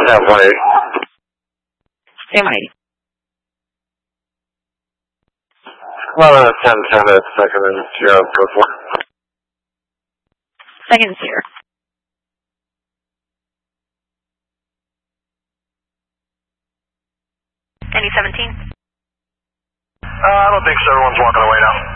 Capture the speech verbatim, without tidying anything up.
ten, one eighty. Stand one eighty. Well, ten, ten at second and zero, go for. Second zero. Any seventeen? Uh, I don't think so. Everyone's walking away now.